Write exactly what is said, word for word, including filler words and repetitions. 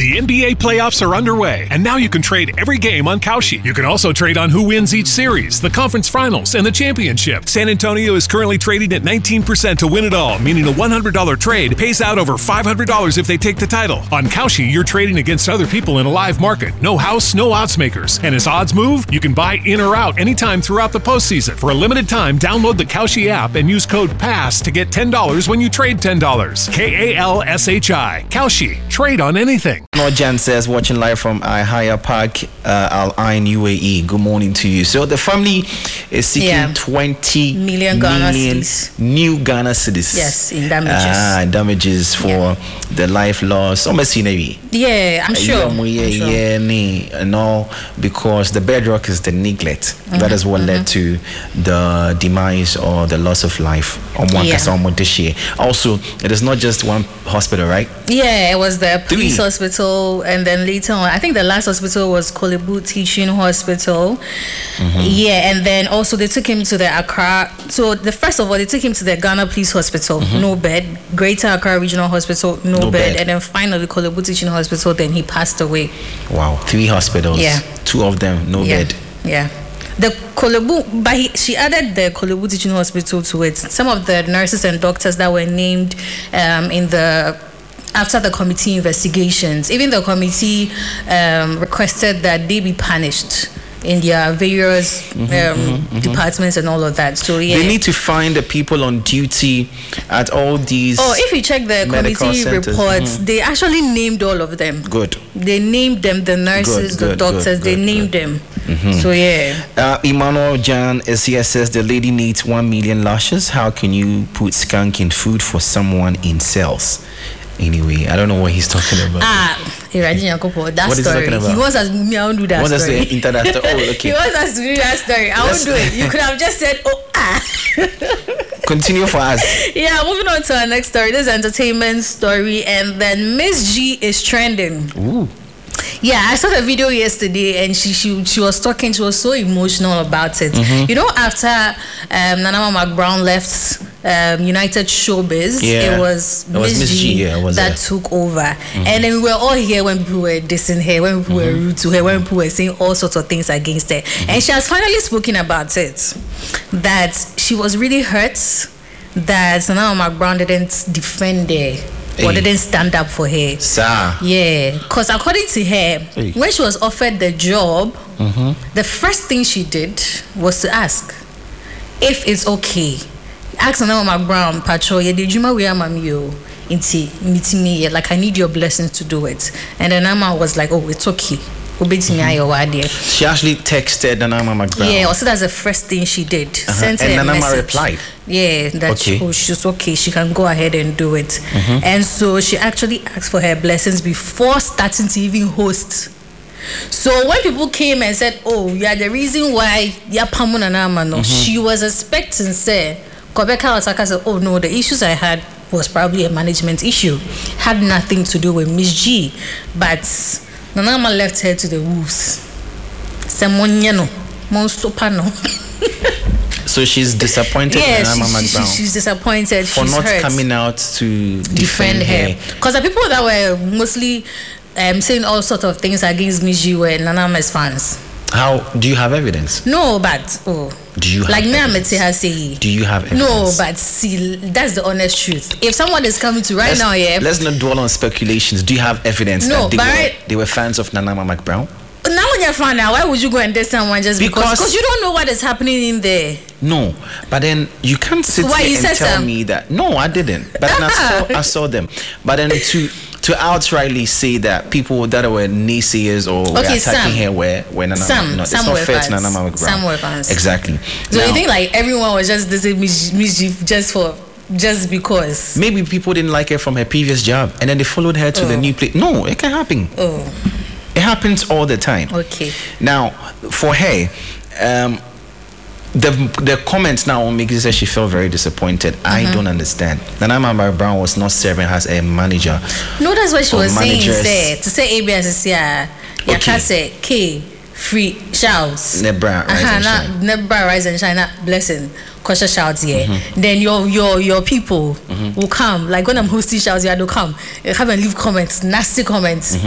The N B A playoffs are underway, and now you can trade every game on Kalshi. You can also trade on who wins each series, the conference finals, and the championship. San Antonio is currently trading at nineteen percent to win it all, meaning a one hundred dollars trade pays out over five hundred dollars if they take the title. On Kalshi, you're trading against other people in a live market. No house, no odds makers. And as odds move, you can buy in or out anytime throughout the postseason. For a limited time, download the Kalshi app and use code PASS to get ten dollars when you trade ten dollars. K A L S H I. Kalshi. Trade on anything. Jan says, watching live from Ihaya Park, uh, Al Ain, U A E. Good morning to you. So the family is seeking yeah. twenty million Ghana million cedis. New Ghana cedis. Yes, in damages. Ah, damages for yeah. the life loss. Yeah, I'm sure. I'm sure. Yeah, and all because the bedrock is the neglect. Mm-hmm. That is what mm-hmm. led to the demise or the loss of life. Yeah. Also, it is not just one hospital, right? Yeah, it was the police Three. hospital, and then later on, I think the last hospital was Kolebu Teaching Hospital. Mm-hmm. Yeah, and then also they took him to the Accra. So the first of all, they took him to the Ghana Police Hospital, mm-hmm. no bed. Greater Accra Regional Hospital, no, no bed. bed. And then finally Kolebu Teaching Hospital. Then he passed away. Wow, three hospitals. Yeah, two of them no yeah. bed. Yeah. The Kolebu, but he, she added the Kolebu Teaching Hospital to it. Some of the nurses and doctors that were named um, in the after the committee investigations, even the committee um, requested that they be punished in their various mm-hmm, um, mm-hmm, mm-hmm. departments and all of that. So yeah, they need to find the people on duty at all these. Oh, if you check the committee centers. reports, mm-hmm. they actually named all of them. Good. They named them, the nurses, good, good, the doctors. Good, good, they named good. them. Mm-hmm. So yeah. Uh, Emmanuel Jan is here, says the lady needs one million lashes. How can you put skunk in food for someone in cells? Anyway, I don't know what he's talking about. Ah, that what story. Is he talking about? He wants us me, I won't do that what story. What does the internet? Oh, okay. He wants us to do that story. I won't do it. You could have just said, oh, ah. Continue for us. Yeah, moving on to our next story. This is an entertainment story, and then Miss G is trending. Ooh. Yeah, I saw the video yesterday, and she she she was talking. She was so emotional about it. Mm-hmm. You know, after um, Nana McBrown left um, United Showbiz, yeah. it was Miss G, G yeah, was that it? took over, mm-hmm. and then we were all here when people were dissing her, when people mm-hmm. were rude to her, when people were saying all sorts of things against her, mm-hmm. and she has finally spoken about it. That she was really hurt that Nana McBrown didn't defend her. Or hey. didn't stand up for her. Sir. Yeah, because according to her, hey. when she was offered the job, mm-hmm. the first thing she did was to ask if it's okay. Ask Nana McBrown, Patrol, yeah, did you know where I'm you? Meeting me, like I need your blessings to do it. And then Nana was like, oh, it's okay. Mm-hmm. She actually texted Nana McBrown. Yeah, also that's the first thing she did. Uh-huh. Sent and her Nana a message. replied. Yeah, that okay. she, she's okay. She can go ahead and do it. Mm-hmm. And so she actually asked for her blessings before starting to even host. So when people came and said, "Oh, you are the reason why Yapamu Nana Mano," she was expecting say, Kobeka Otaka said, "Oh no, the issues I had was probably a management issue. Had nothing to do with Miss G, but." Nana left her to the wolves. So she's disappointed yeah, in Nana she, she, she's disappointed for she's not hurt. coming out to defend, defend her. Because the people that were mostly um, saying all sorts of things against Miss G were Nana's fans. How do you have evidence? No, but oh, do you have like me evidence? and say? Do you have evidence? No, but see, that's the honest truth. If someone is coming to right let's, now, yeah, let's not dwell on speculations. Do you have evidence no, that they, but were, right, they were fans of Nana McBrown? Now when you're fan now, why would you go and date someone just because? Because you don't know what is happening in there. No, but then you can't sit so here and tell some? me that. No, I didn't. But then I saw, I saw them. But then to to outrightly say that people that were naysayers or were okay, attacking some. her were were Nana. Some, no, some it's not were fair fans. to Nana McBrown. Some were fans. Exactly. So now, you think like everyone was just the same mischief just for just because? Maybe people didn't like her from her previous job, and then they followed her to oh. the new place. No, it can happen. Oh. It happens all the time. Okay. Now, for her, um, the the comments now make it say she felt very disappointed. Mm-hmm. I don't understand. Nana McBrown was not serving as a manager. No, that's what she was managers. saying. Say, to say A B S, yeah, yeah, can say K free shouts. Nebra rise uh-huh, and shine. Nebra rise and shine. Blessing. Kosher shouts here. Mm-hmm. Then your your your people mm-hmm. will come. Like when I'm hosting shouts, yeah, they'll come. They come and leave comments, nasty comments. Mm-hmm.